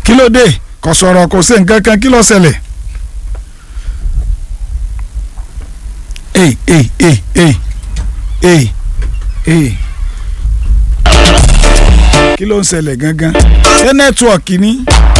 kí ló dé kò sọ̀rọ̀ kò ṣe nǹkan kan kí ló ṣẹlẹ̀. kí ló ń ṣẹlẹ̀ gangan ṣé nẹ́tíwọ̀kì ni.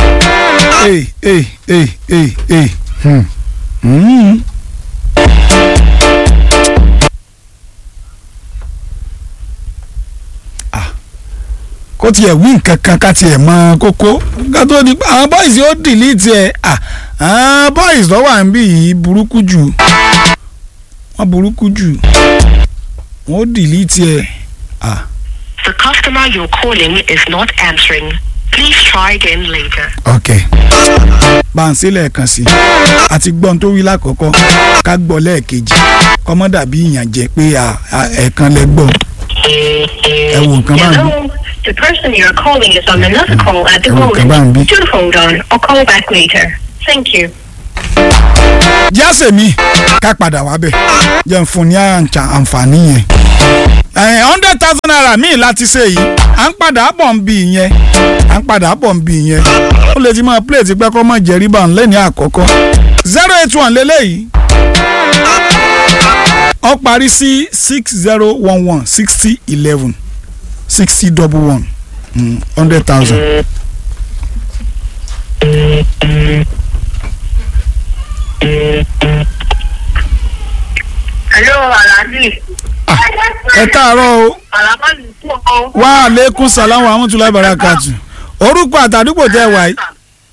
kó tiẹ̀ wí nǹkan kan ká tiẹ̀ mọ kókó ká tó di àwọn boys yóò delete ẹ̀ àwọn boys tó wà níbí yìí burúkú jù wọ́n burúkú jù wọ́n ó delete ẹ̀. The customer you're calling is not answering. Please try again later. Okay. Báǹsí lẹ́ẹ̀kan sí àti gbọ́n tó wí lákọ̀ọ́kọ́ ká gbọ́ lẹ́ẹ̀kejì kọ́mọ́ dàbí ìyànjẹ pé ẹ̀ẹ̀kan lẹ gbọ́. Ẹ wo nǹkan bá ń bí. Hello, the person you're calling is on another call at the moment. Do hold on or call back later. Thank you. Jásè mi ká padà wá bẹ̀ jẹ́ ń fún ní àǹfààní yẹn. 100,000 naira míì láti ṣe yìí à ń padà bọ̀ ń bí yẹn ó lè ti máa play ti pẹ́ kọ́ mọ́ jẹ́rí bá ń lẹ́ni àkọ́kọ́ 081 lélẹ́yìí ó parí sí 6011 6011 6011 100,000. Hello, Alhaji. Ẹ káàárọ̀ o. Wa alaikum salaam wa rahmatullahi barakatuh. Orúkọ àtàdúgbò tẹ́ wà yìí.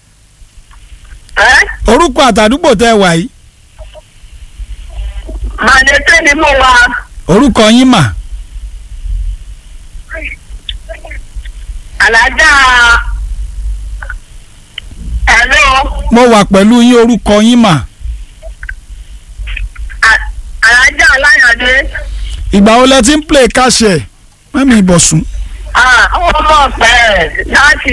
Orúkọ àtàdúgbò tẹ́ wà yìí. Màdẹ́tẹ́ ni mo wà. Orúkọ yín mà. Alájà. Hello. Mo wà pẹ̀lú yín orúkọ yín mà. Alájà Aláyọ̀dé. Ìgbà wo lẹ ti ń play káṣẹ mẹ́mi ìbọ̀sùn. Ọmọ ọ̀pẹ láti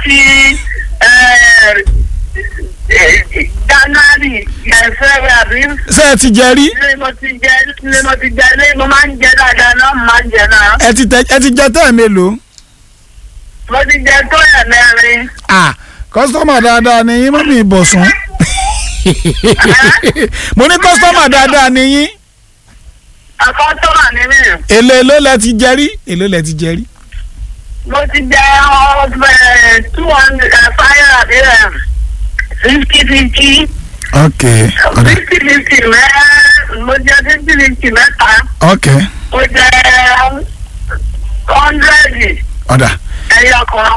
January February àbí. Ṣé ẹ ti jẹ rí? Ilé mo ti jẹ ilé mo máa ń jẹ dáadáa náà mo máa ń jẹ náà. Ẹ ti jẹ tẹ́ ẹ̀ mélòó? Mo ti jẹ tó ẹ̀mẹ́rin. Kọ́sítọ́mà dáadáa ni yín mẹ́mi ìbọ̀sùn. Mo ní kọ́sítọ́mà dáadáa ni yín. Kọ́sítọ́mà ni mí. Èlò lẹ ti jẹ rí? Mo ti jẹ 200 50-50. Okay. 50-50 mo jẹ 50-50 mẹ́ta. Okay. Mo jẹ 100. Ọ̀dà. Ẹyọ kan.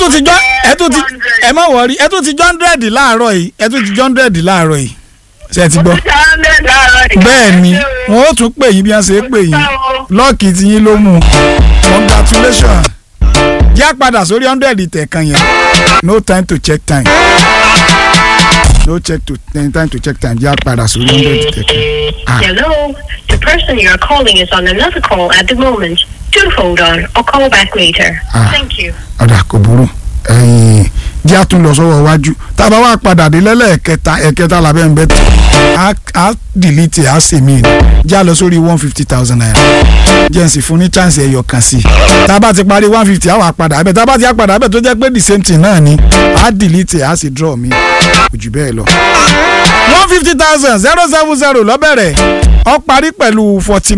ẹ má wọrí ẹ tún ti jọ 100 láàárọ̀ yìí ṣe ti gbọ́. Bẹ́ẹ̀ ni wọ́n ó tún pè yín bí wọ́n ṣe é pè yín lọ́ọ̀kì tí yín ló mú congratulations yá padà sórí 100 tẹ̀kan yẹn no time to check time yá padà sórí 100 tẹ̀kan. Hello, the person you are calling is on another call at the moment. Do hold on or call back later. Thank you. Ọ̀dà kò burú jẹ́ àtún lọ sọ́wọ́ iwájú tá a bá wà padà dé ẹ̀kẹta làbẹ́ ń bẹ́ tẹ̀ á delete á sè mí jẹ́ à lọ sórí 150,000 naira jẹ́ n sì fún ní chance ẹ̀yọ̀ kan sí i tá a bá ti parí 150 á wà padà abẹ́ tá a bá ti á padà abẹ́ tó jẹ́ pé the same thing náà ni á delete á sì draw mi kò jù bẹ́ẹ̀ lọ. 150,000 070 lọ́bẹ̀rẹ̀ ó parí pẹ̀lú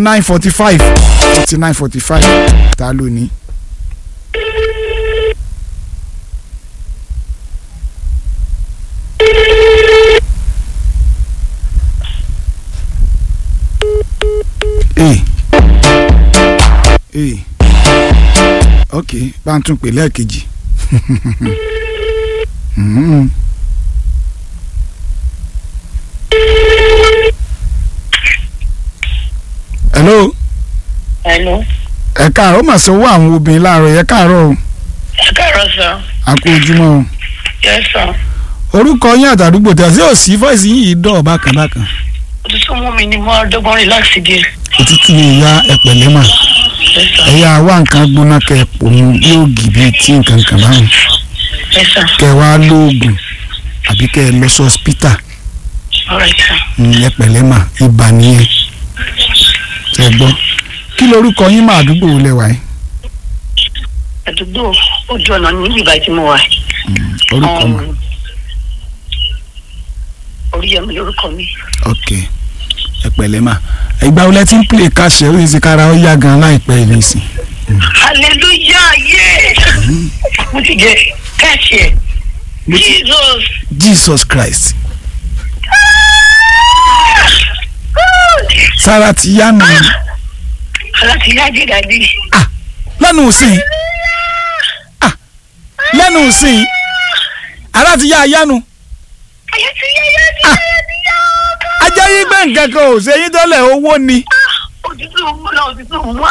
4945 ta ló ní. Ok bá ń tún pè lẹ́ẹ̀kejì. Hello. Ẹ káàárọ̀ mà sọ wọ àwọn obìnrin láàárọ̀ ẹ káàárọ̀ o. Ẹ káàárọ̀ sir. A kú ojúmọ́ o. Yes sir. Orúkọ yín àtàdúgbò tí a sì ò sí fọ́ọ̀sì yín yìí dọ̀ bákan. Òtútù mú mi ni mo dọ́gbọ́n relax díẹ̀. Òtútù ìyá ẹ̀pẹ̀lẹ́ mà. Ẹ̀yà wá nǹkan gbóná kẹ òun yóò gì bíi tí nǹkan kan báwọn. Yes sir. Kẹ wá lóògùn àbí kẹ lọ sí hospital. All right sir. Ẹ̀pẹ̀lẹ́ mà ibà nìyẹn. Ẹ gbọ́ kí lorúkọ yín mà àdúgbò lẹ́wà yìí. Àdúgbò ojú ọ̀nà ní ìgbà tí mo wà. orúkọ mà. Oríyọmí lórúkọ mi. ok ẹ pẹ̀lẹ́ mà ìgbà wo lẹ ti ń play káṣẹ ó sì kára ó yá gan láìpẹ́ yìí nísìn. hallelujah yé mo ti jẹ káṣẹ Jesus Christ. sára ti yá nù. ara ti yá jẹ dàbí. lẹ́nu òsìn lẹ́nu òsìn ara ti yá yánu. ayé ti yá yá ti yá ti yá. ajá yín gbé nǹkan kan ò ṣe yín tọ́lẹ̀ owó ni. òtítù mú náà òtítù mú.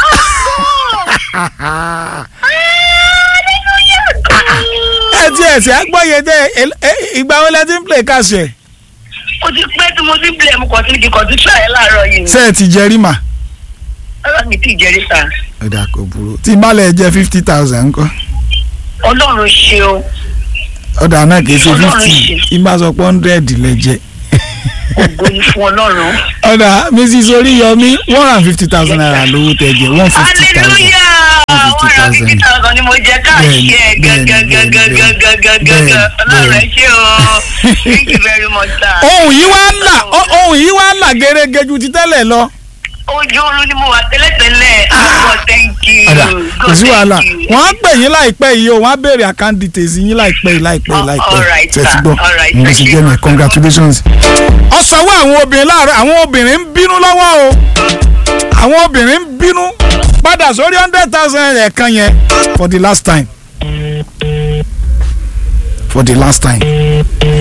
ẹ agbóye dé ìgbà wo lẹ ti ń play káṣẹ. ó ti pẹ́ tí mo ti ń play mu kàn sí kíkọ́ tí ṣáà ẹ̀ láàárọ̀ yìí. ṣé ẹ ti jẹ rí mà. ọlọ́run mi ti jẹ́rí sá. ọ̀dà kò burú tí ìbálẹ̀ jẹ́ 50,000 ńkọ́. ọlọ́run ṣe o. ọ̀dà náà kì í ṣe 50 ìbá sọ pé 100 lẹ jẹ. ògo ni fún ọlọ́run. ọ̀dà Mrs. Oríyọmí 150,000 naira lówó tẹ jẹ 150,000. hallelujah 150,000 ni mo jẹ káàkiri ẹ gẹgẹgẹgẹgẹgẹgẹ ọlọ́run ẹ ṣé o thank you very much sir. ohun yìí wá ń là gẹ́gẹ́ ju ti tẹ́lẹ̀ lọ. ojú oorun ni mo wà tẹ́lẹ̀tẹ́lẹ̀. God thank you. kò sí wàhálà wọ́n á pè yín láìpẹ́ yìí o wọ́n á béèrè account details yín láìpẹ́ tẹ̀sí gbọ́ mo sì jẹ́ mi congratulations. ọ̀sánwó àwọn obìnrin láàárọ̀ àwọn obìnrin ń bínú lọ́wọ́ o àwọn obìnrin ń bínú padà sórí 100,000 ẹ̀ẹ̀kan yẹn for the last time.